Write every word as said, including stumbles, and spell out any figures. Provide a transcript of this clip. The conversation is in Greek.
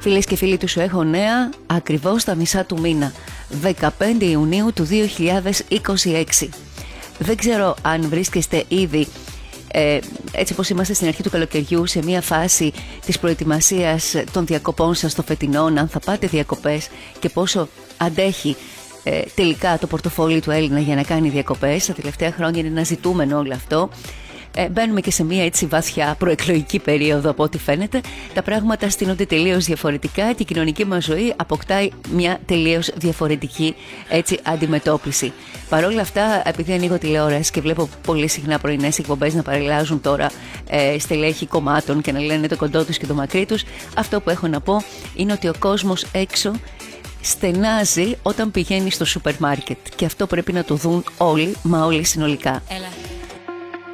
Φίλες και φίλοι του Σου Έχω Νέα, ακριβώς τα μισά του μήνα, δεκαπέντε Ιουνίου του δύο χιλιάδες είκοσι έξι. Δεν ξέρω αν βρίσκεστε ήδη, ε, έτσι όπως είμαστε στην αρχή του καλοκαιριού, σε μια φάση της προετοιμασίας των διακοπών σας των φετινών, αν θα πάτε διακοπές και πόσο αντέχει ε, τελικά το πορτοφόλι του Έλληνα για να κάνει διακοπές. Τα τελευταία χρόνια είναι ένα ζητούμενο όλο αυτό. Ε, μπαίνουμε και σε μια έτσι βαθιά προεκλογική περίοδο, από ό,τι φαίνεται. Τα πράγματα στείνονται τελείως διαφορετικά και η κοινωνική μας ζωή αποκτάει μια τελείως διαφορετική έτσι αντιμετώπιση. Παρ' όλα αυτά, επειδή ανοίγω τηλεόραση και βλέπω πολύ συχνά πρωινές εκπομπές να παρελάζουν τώρα ε, στελέχη κομμάτων και να λένε το κοντό τους και το μακρύ τους, αυτό που έχω να πω είναι ότι ο κόσμος έξω στενάζει όταν πηγαίνει στο σούπερ μάρκετ, και αυτό πρέπει να το δουν όλοι, μα όλοι συνολικά. Έλα.